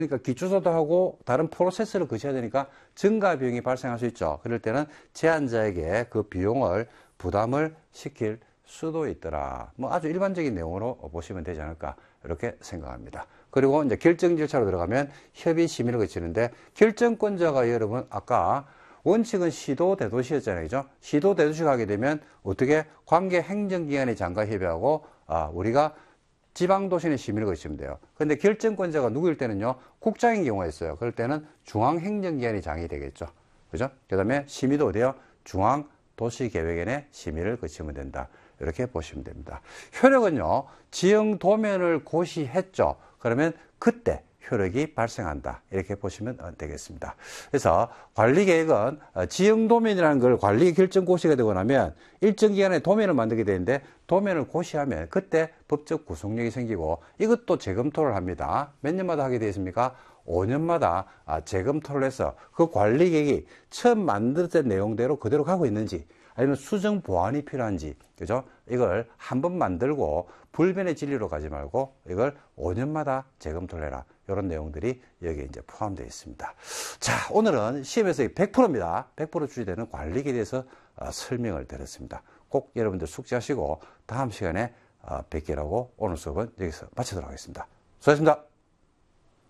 그러니까 기초소득 하고 다른 프로세스를 거쳐야 되니까 증가 비용이 발생할 수 있죠. 그럴 때는 제한자에게 그 비용을 부담을 시킬 수도 있더라. 뭐 아주 일반적인 내용으로 보시면 되지 않을까 이렇게 생각합니다. 그리고 이제 결정 절차로 들어가면 협의 심의를 거치는데 결정권자가 여러분 아까 원칙은 시도 대도시였잖아요. 그죠? 시도 대도시가 하게 되면 어떻게 관계 행정기관의 장과 협의하고 우리가 지방도시의 심의를 거치면 돼요. 그런데 결정권자가 누구일 때는요, 국장인 경우가 있어요. 그럴 때는 중앙행정기관의 장이 되겠죠. 그죠? 그 다음에 심의도 어디요? 중앙도시계획원의 심의를 거치면 된다. 이렇게 보시면 됩니다. 효력은요, 지형 도면을 고시했죠. 그러면 그때 효력이 발생한다. 이렇게 보시면 되겠습니다. 그래서 관리계획은 지형 도면이라는 걸 관리 결정 고시가 되고 나면 일정 기간에 도면을 만들게 되는데 도면을 고시하면 그때 법적 구속력이 생기고 이것도 재검토를 합니다. 몇 년마다 하게 되어 있습니까? 5년마다 재검토를 해서 그 관리계획이 처음 만들었던 내용대로 그대로 가고 있는지 아니면 수정 보완이 필요한지, 그죠? 이걸 한번 만들고 불변의 진리로 가지 말고 이걸 5년마다 재검토를 해라. 이런 내용들이 여기에 이제 포함되어 있습니다. 자, 오늘은 시험에서 100%입니다. 100% 출제되는 관리에 대해서 설명을 드렸습니다. 꼭 여러분들 숙지하시고 다음 시간에 뵙기라고 오늘 수업은 여기서 마치도록 하겠습니다. 수고하셨습니다.